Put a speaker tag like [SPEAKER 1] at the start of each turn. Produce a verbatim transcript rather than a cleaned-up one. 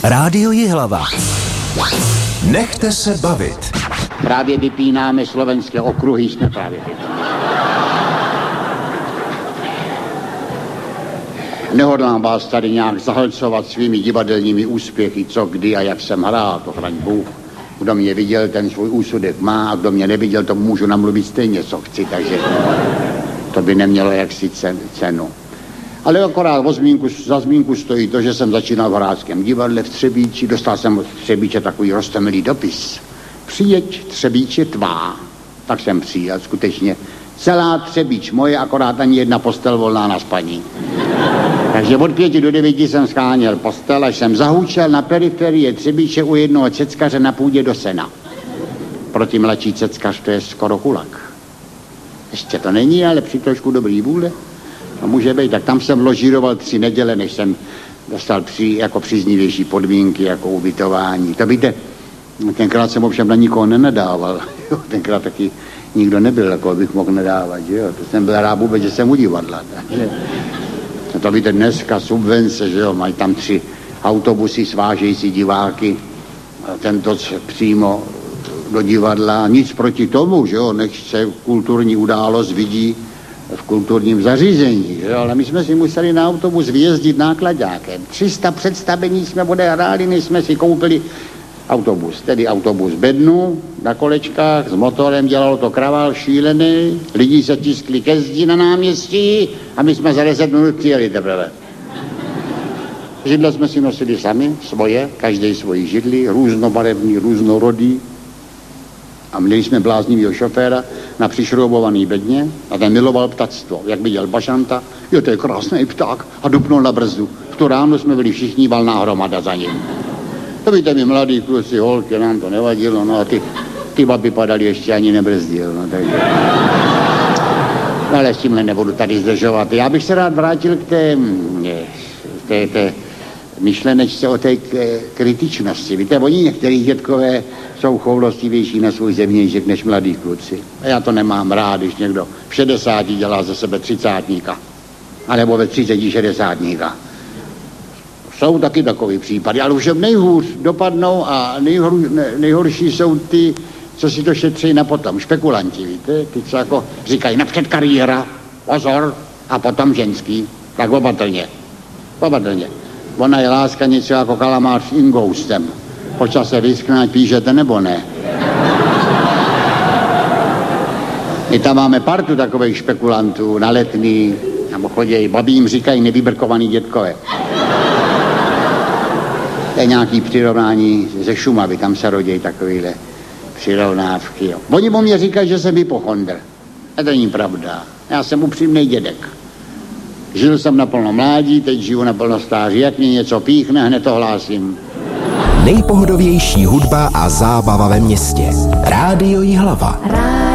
[SPEAKER 1] Rádio Jihlava. Nechte se bavit.
[SPEAKER 2] Právě vypínáme slovenské okruhy, jsme právě vypínáme. Nehodlám vás tady nějak zahlcovat svými divadelními úspěchy, co, kdy a jak jsem hrál, to chraň Bůh. Kdo mě viděl, ten svůj úsudek má, a kdo mě neviděl, to můžu namluvit stejně, co chci, takže to by nemělo jaksi cenu. Ale akorát o zmínku, za zmínku stojí to, že jsem začínal v Horáckém divadle v Třebíči, dostal jsem od Třebíče takový roztomilý dopis. Přijeď Třebíče tvá. Tak jsem přijel, skutečně celá Třebíč moje, akorát ani jedna postel volná na spaní. Takže od pěti do devíti jsem scháněl postel, až jsem zahučel na periferii Třebíče u jednoho ceckaře na půdě do sena. Pro ty mladší ceckař to je skoro kulak. Ještě to není, ale při trošku dobrý vůle. To může být, tak tam jsem ložíroval tři neděle, než jsem dostal při, jako příznivější podmínky, jako ubytování. To víte, tenkrát jsem ovšem na nikoho nenadával. Jo, tenkrát taky nikdo nebyl, jako bych mohl nadávat. Jo. To jsem byl rád vůbec, že jsem u divadla. Takže, to víte, dneska subvence, že jo, mají tam tři autobusy svážející diváky, tento přímo do divadla. Nic proti tomu, že jo, nech se kulturní událost vidí v kulturním zařízení, že? Ale my jsme si museli na autobus vyjezdit náklaďákem. tři sta představení jsme odehráli, než jsme si koupili autobus, tedy autobus bednu na kolečkách, s motorem, dělalo to kravál šílený, lidi se tiskli ke zdi na náměstí a my jsme za deset minut přijeli teprve. Židle jsme si nosili sami, svoje, každý svoji židli, různobarevný, různorodý. A měli jsme bláznivýho šoféra na přišroubovaný bedně a ten miloval ptactvo. Jak viděl bašanta, jo, to je krásný pták, a dupnul na brzdu. V tu ráno jsme byli všichni valná hromada za ním. To víte, my mladí kluci, holky, nám to nevadilo, no a ty, ty baby padaly, ještě ani nebrzdil, no takže... No ale s tímhle nebudu tady zdržovat. Já bych se rád vrátil k té, té, té myšlenečce o té kritičnosti. Víte, oni některý dětkové jsou choulostivější na svůj zemějšek než mladí kluci. A já to nemám rád, když někdo v šedesáti dělá ze sebe třicátníka. A nebo ve třiceti šedesátníka. Jsou taky takový případy, ale už nejhůř dopadnou a nejhor, nejhorší jsou ty, co si to šetří na potom. Špekulanti, víte, ty, co jako říkají napřed kariéra, pozor, a potom ženský. Tak opatrně, opatrně. Ona je láska něco jako kalamář s ingoustem. Po čase vysknať píšete nebo ne. My tam máme partu takových špekulantů na Letný, nebo chodějí, babi jim říkají nevybrkovaný dětkové. To je nějaký přirovnání ze Šumavy, tam se rodějí takovýhle přirovnávky. Jo. Oni o mě říkají, že jsem hypochondr. A to není pravda. Já jsem upřímnej dědek. Žil jsem naplno mládí, teď žiju naplno stáří. Jak mě něco píchne, hned to hlásím.
[SPEAKER 1] Nejpohodovější hudba a zábava ve městě. Rádio Jihlava.